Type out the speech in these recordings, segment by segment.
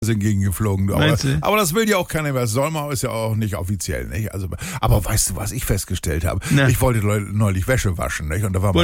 sind gegengeflogen. Aber das will ja auch keiner mehr. Solmau ist ja auch nicht offiziell, nicht? Also, aber weißt du, was ich festgestellt habe? Na. Ich wollte neulich Wäsche waschen, nicht? Und da war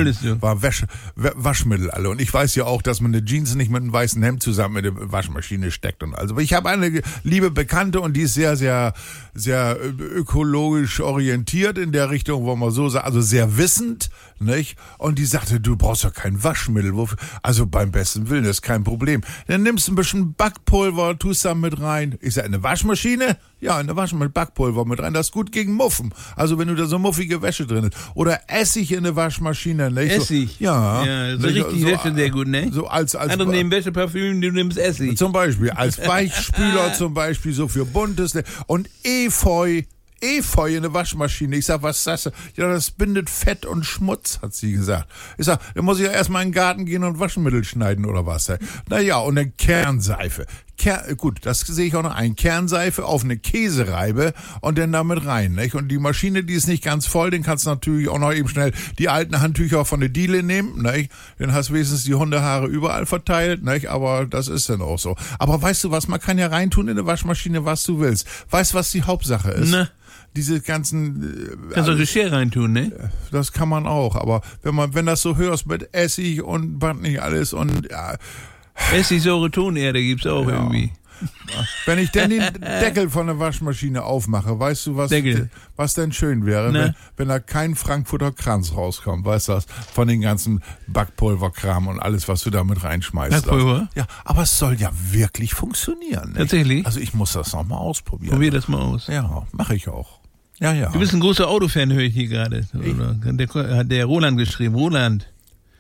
Waschmittel alle. Und ich weiß ja auch, dass man eine Jeans nicht mit einem weißen Hemd zusammen in die Waschmaschine steckt und also. Ich habe eine liebe Bekannte und die ist sehr, sehr, sehr ökologisch orientiert in der Richtung, wo man so sagt, also sehr wissend, nicht? Und die sagte, du brauchst ja kein Waschmittel. Also beim besten Willen, das ist kein Problem. Dann nimmst du ein bisschen Backpulver, tust da mit rein. Ich sag, eine Waschmaschine? Ja, eine Waschmaschine mit Backpulver mit rein. Das ist gut gegen Muffen. Also wenn du da so muffige Wäsche drin hast. Oder Essig in eine Waschmaschine, nicht? Essig? So, ja. Ja, so richtig Wäsche sehr gut, ne? So als andere nehmen Wäscheparfüm, du nimmst Essig. Zum Beispiel, als Weichspüler zum Beispiel, so für Buntes. Ne? Und Efeu in eine Waschmaschine. Ich sag, was ist das? Ja, das bindet Fett und Schmutz, hat sie gesagt. Ich sag, da muss ich ja erstmal in den Garten gehen und Waschmittel schneiden oder was. Naja, und eine Kernseife. Gut, das sehe ich auch noch ein. Kernseife auf eine Käsereibe und dann damit rein, nicht? Und die Maschine, die ist nicht ganz voll, den kannst du natürlich auch noch eben schnell die alten Handtücher von der Diele nehmen, nicht? Dann hast du wenigstens die Hundehaare überall verteilt, nicht? Aber das ist dann auch so. Aber weißt du was, man kann ja reintun in eine Waschmaschine, was du willst. Weißt du, was die Hauptsache ist? Ne. Diese ganzen... Kannst du Geschirr reintun, ne? Das kann man auch, aber wenn das so hörst mit Essig und was nicht alles und... Ja, Essig, Säure, Tonerde gibt's auch irgendwie. Wenn ich denn den Deckel von der Waschmaschine aufmache, weißt du, was denn schön wäre, wenn da kein Frankfurter Kranz rauskommt, weißt du das, von den ganzen Backpulverkram und alles, was du da mit reinschmeißt. Backpulver? Ja, aber es soll ja wirklich funktionieren. Nicht? Tatsächlich? Also ich muss das nochmal ausprobieren. Probier das mal aus. Ja, mache ich auch. Ja. Du bist ein großer Autofan, höre ich hier gerade. Hat der Roland geschrieben. Roland.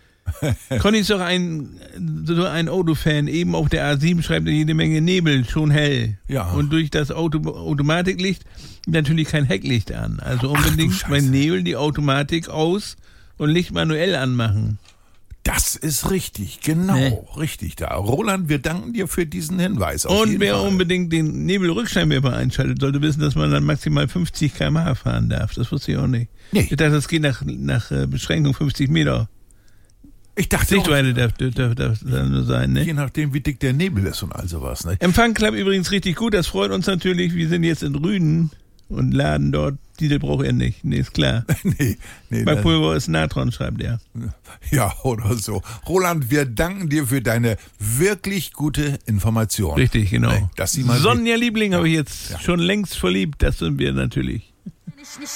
Conny ist doch ein Autofan, eben auf der A7 schreibt er jede Menge Nebel, schon hell. Ja. Und durch das Automatiklicht natürlich kein Hecklicht an. Also unbedingt bei Nebel die Automatik aus und Licht manuell anmachen. Das ist richtig, genau, richtig da. Roland, wir danken dir für diesen Hinweis. Und wer unbedingt den Nebelrückscheinwerfer einschaltet, sollte wissen, dass man dann maximal 50 km/h fahren darf. Das wusste ich auch nicht. Nee. Ich dachte, das geht nach Beschränkung 50 Meter. Ich dachte Sichtweite darf nur sein, ne? Je nachdem, wie dick der Nebel ist und all sowas, ne? Empfang klappt übrigens richtig gut, das freut uns natürlich. Wir sind jetzt in Rüden und laden dort. Diesel braucht er nicht, ne, ist klar. nee. Bei Pulver ist Natron, schreibt er. Ja, oder so. Roland, wir danken dir für deine wirklich gute Information. Richtig, genau. Dass sie mal Sonja Liebling habe ich jetzt schon längst verliebt, das sind wir natürlich. Wenn ich nicht